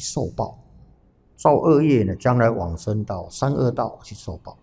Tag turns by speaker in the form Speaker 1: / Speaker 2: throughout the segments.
Speaker 1: 去受报，造恶业呢，将来往生到三恶道去受报。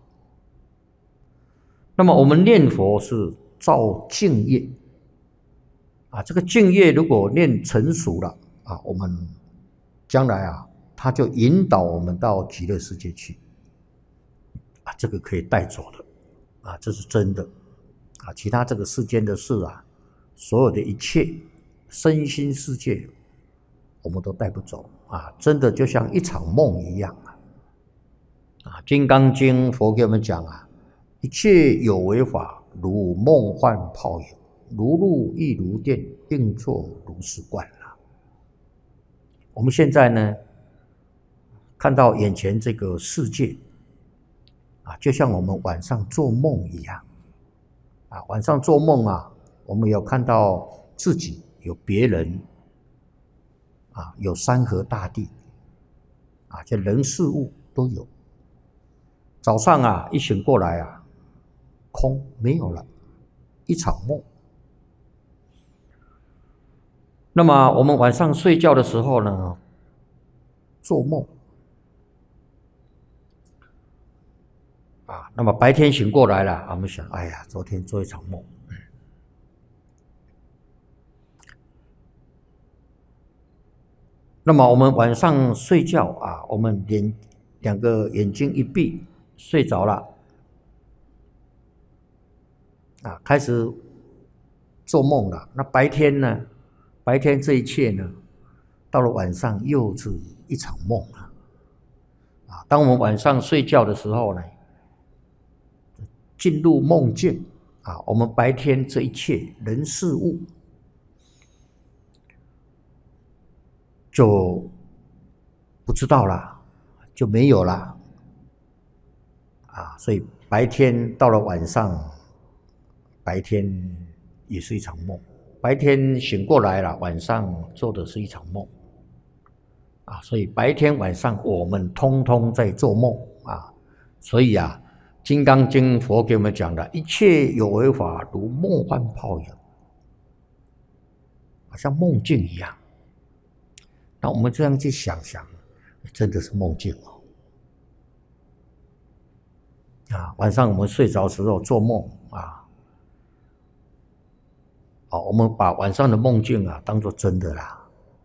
Speaker 1: 那么我们念佛是造净业啊，这个净业如果念成熟了啊，我们将来啊，它就引导我们到极乐世界去啊，这个可以带走的啊，这是真的啊。其他这个世间的事啊，所有的一切身心世界，我们都带不走啊，真的就像一场梦一样啊。《金刚经》佛给我们讲啊，一切有为法，如梦幻泡影，如露亦如电，应作如是观啊。我们现在呢，看到眼前这个世界啊，就像我们晚上做梦一样啊。晚上做梦啊，我们有看到自己，有别人啊，有山河大地啊，这人事物都有。早上啊，一醒过来啊，空没有了，一场梦。那么我们晚上睡觉的时候呢，做梦啊，那么白天醒过来了，我们想，哎呀，昨天做一场梦。那么我们晚上睡觉啊，我们两个眼睛一闭，睡着了啊，开始做梦了。那白天呢？白天这一切呢，到了晚上又是一场梦了啊。当我们晚上睡觉的时候呢，进入梦境啊，我们白天这一切人事物就不知道了，就没有了啊。所以白天到了晚上，白天也是一场梦。白天醒过来了，晚上做的是一场梦啊。所以白天晚上我们通通在做梦啊。所以啊，《金刚经》佛给我们讲的，一切有为法，如梦幻泡影，好像梦境一样。那我们这样去想想，真的是梦境哦。啊，晚上我们睡着时候做梦啊，好，我们把晚上的梦境啊当作真的啦。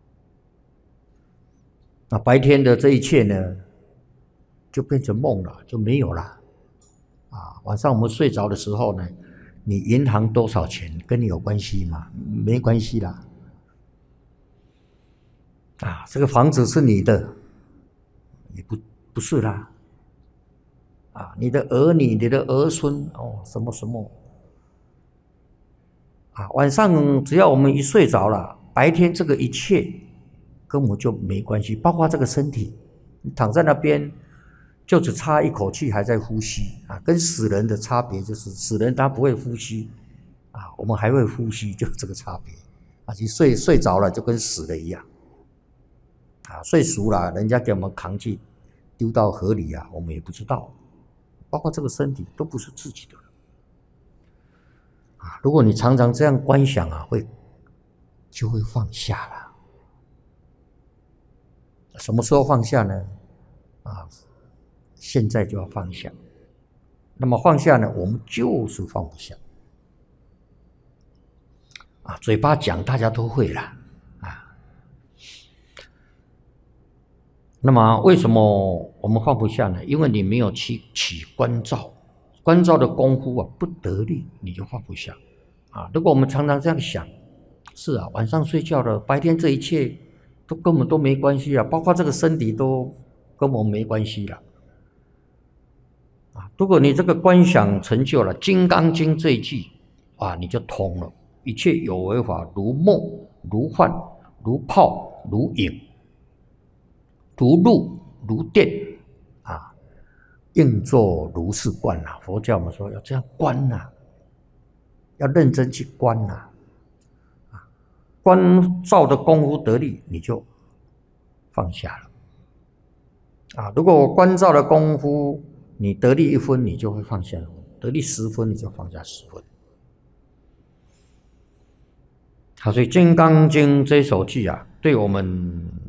Speaker 1: 那白天的这一切呢，就变成梦了，就没有了。啊，晚上我们睡着的时候呢，你银行多少钱跟你有关系吗？没关系啦。啊，这个房子是你的，也不是啦。啊，你的儿女、你的儿孙哦，什么什么。啊，晚上只要我们一睡着了，白天这个一切跟我就没关系，包括这个身体，你躺在那边就只差一口气还在呼吸啊，跟死人的差别就是死人他不会呼吸啊，我们还会呼吸，就这个差别啊。你睡着了就跟死了一样啊，睡熟了人家给我们扛去丢到河里啊，我们也不知道，包括这个身体都不是自己的。如果你常常这样观想啊，就会放下了。什么时候放下呢？啊，现在就要放下。那么放下呢，我们就是放不下。啊，嘴巴讲大家都会啦，啊。那么为什么我们放不下呢？因为你没有起观照。观照的功夫啊不得力，你就放不下啊。如果我们常常这样想，是啊，晚上睡觉了，白天这一切都根本都没关系啊，包括这个身体都跟我们没关系了啊。如果你这个观想成就了《金刚经》这一句啊，你就通了。一切有为法，如梦如幻，如泡如影，如露如电啊。应作如是观啊，佛教我们说要这样观啊，要认真去观啊。观照的功夫得力，你就放下了啊。如果观照的功夫你得力1分，你就会放下1分；得力10分，你就放下10分。好，所以《金刚经》这首偈啊，对我们